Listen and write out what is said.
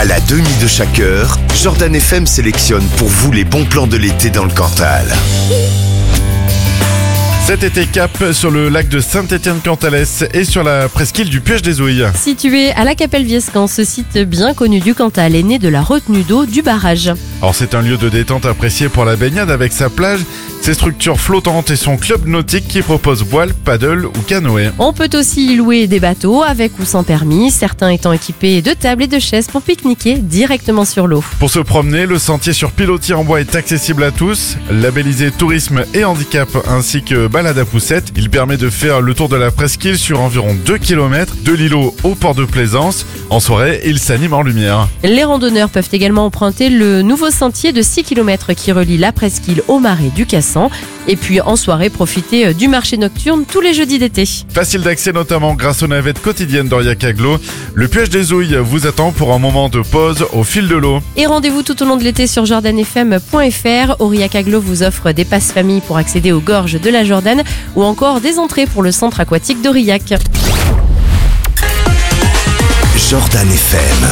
À la demi de chaque heure, Jordan FM sélectionne pour vous les bons plans de l'été dans le Cantal. Cet été, cap sur le lac de Saint-Étienne-Cantalès et sur la presqu'île du Piège des Ouilles. Situé à la Capelle-Viescamp, ce site bien connu du Cantal est né de la retenue d'eau du barrage. Alors c'est un lieu de détente apprécié pour la baignade avec sa plage, ses structures flottantes et son club nautique qui propose voile, paddle ou canoë. On peut aussi y louer des bateaux avec ou sans permis, certains étant équipés de tables et de chaises pour pique-niquer directement sur l'eau. Pour se promener, le sentier sur pilotis en bois est accessible à tous, labellisé tourisme et handicap ainsi que balade à poussette. Il permet de faire le tour de la presqu'île sur environ 2 km de l'îlot au port de Plaisance. En soirée, il s'anime en lumière. Les randonneurs peuvent également emprunter le nouveau sentier de 6 km qui relie la presqu'île au marais du Cassan. Et puis en soirée, profiter du marché nocturne tous les jeudis d'été. Facile d'accès notamment grâce aux navettes quotidiennes d'Aurillac-Aglo. Le Piège des Ouilles vous attend pour un moment de pause au fil de l'eau. Et rendez-vous tout au long de l'été sur jordanfm.fr. Aurillac-Aglo vous offre des passes famille pour accéder aux gorges de la Jordan ou encore des entrées pour le centre aquatique d'Aurillac. Jordan FM.